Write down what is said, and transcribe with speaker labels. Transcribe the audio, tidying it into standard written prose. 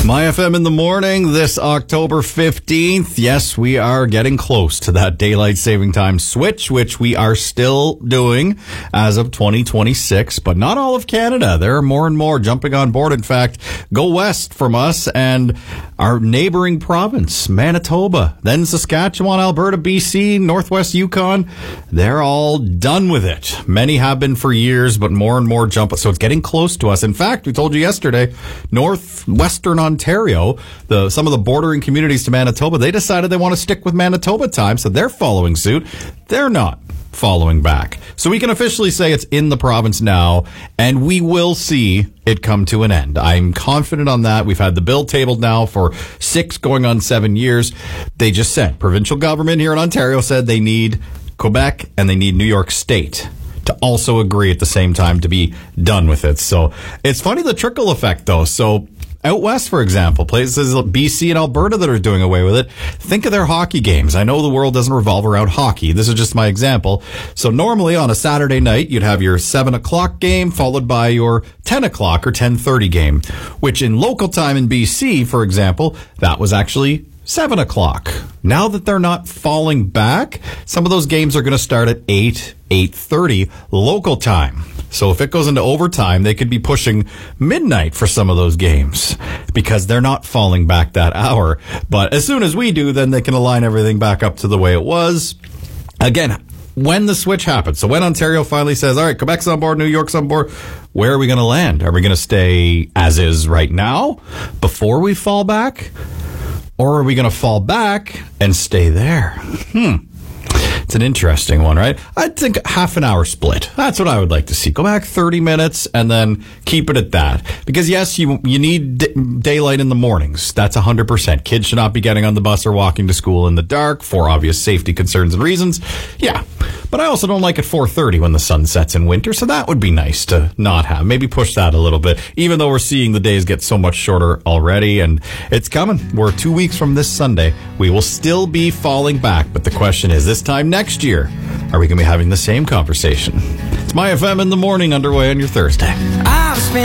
Speaker 1: My FM in the morning this October 15th. Yes, we are getting close to that daylight saving time switch, which we are still doing as of 2026, but not all of Canada. There are more and more jumping on board. In fact, go west from us and our neighboring province, Manitoba, then Saskatchewan, Alberta, BC, Northwest Yukon. They're all done with it. Many have been for years, but more and more jump. So it's getting close to us. In fact, we told you yesterday, northwestern Ontario, some of the bordering communities to Manitoba, they decided they want to stick with Manitoba time, so they're following suit. They're not following back. So we can officially say it's in the province now, and we will see it come to an end. I'm confident on that. We've had the bill tabled now for 6 going on 7 years. They just said, provincial government here in Ontario said they need Quebec and they need New York State to also agree at the same time to be done with it. So it's funny, the trickle effect though. So out west, for example, places like BC and Alberta that are doing away with it, think of their hockey games. I know the world doesn't revolve around hockey. This is just my example. So normally on a Saturday night, you'd have your 7 o'clock game followed by your 10 o'clock or 10:30 game, which in local time in BC, for example, that was actually 7 o'clock. Now that they're not falling back, some of those games are going to start at 8:30 local time. So if it goes into overtime, they could be pushing midnight for some of those games because they're not falling back that hour. But as soon as we do, then they can align everything back up to the way it was. Again, when the switch happens, so when Ontario finally says, all right, Quebec's on board, New York's on board, where are we going to land? Are we going to stay as is right now before we fall back? Or are we going to fall back and stay there? It's an interesting one, right? I think half an hour split. That's what I would like to see. Go back 30 minutes and then keep it at that. Because yes, you need daylight in the mornings. That's 100%. Kids should not be getting on the bus or walking to school in the dark for obvious safety concerns and reasons. Yeah. But I also don't like at 4:30 when the sun sets in winter, so that would be nice to not have. Maybe push that a little bit, even though we're seeing the days get so much shorter already, and it's coming. We're 2 weeks from this Sunday. We will still be falling back, but the question is, this time next year, are we going to be having the same conversation? It's My FM in the morning underway on your Thursday.
Speaker 2: I've spent